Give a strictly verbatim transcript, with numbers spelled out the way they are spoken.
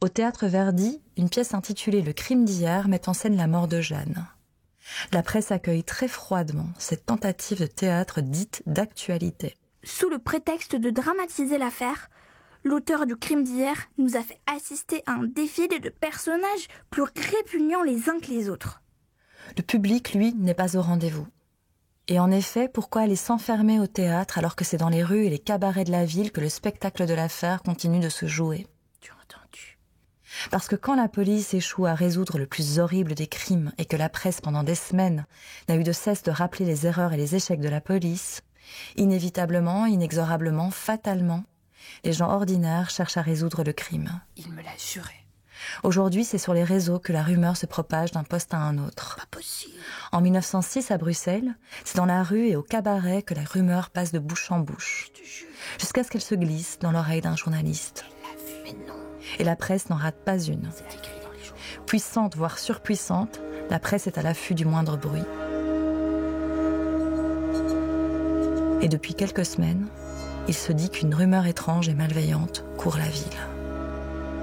Au théâtre Verdi, une pièce intitulée « Le crime d'hier » met en scène la mort de Jeanne. La presse accueille très froidement cette tentative de théâtre dite d'actualité. Sous le prétexte de dramatiser l'affaire, l'auteur du crime d'hier nous a fait assister à un défilé de personnages plus répugnants les uns que les autres. Le public, lui, n'est pas au rendez-vous. Et en effet, pourquoi aller s'enfermer au théâtre alors que c'est dans les rues et les cabarets de la ville que le spectacle de l'affaire continue de se jouer ? Tu as entendu ? Parce que quand la police échoue à résoudre le plus horrible des crimes et que la presse, pendant des semaines, n'a eu de cesse de rappeler les erreurs et les échecs de la police, inévitablement, inexorablement, fatalement, les gens ordinaires cherchent à résoudre le crime. Il me l'a juré. Aujourd'hui, c'est sur les réseaux que la rumeur se propage d'un poste à un autre. Pas possible. En mille neuf cent six, à Bruxelles, c'est dans la rue et au cabaret que la rumeur passe de bouche en bouche, jusqu'à ce qu'elle se glisse dans l'oreille d'un journaliste. Mais non. Et la presse n'en rate pas une. C'est écrit dans les journaux. Puissante, voire surpuissante, la presse est à l'affût du moindre bruit. Et depuis quelques semaines, il se dit qu'une rumeur étrange et malveillante court la ville.